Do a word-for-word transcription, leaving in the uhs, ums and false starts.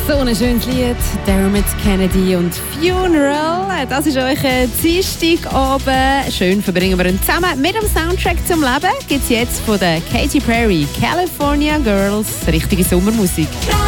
So ein schönes Lied, Dermot Kennedy und Funeral. Das ist euch ein Dienstagabend. Schön verbringen wir ihn zusammen mit dem Soundtrack zum Leben. Gibt es jetzt von der Katy Perry, California Girls, richtige Sommermusik.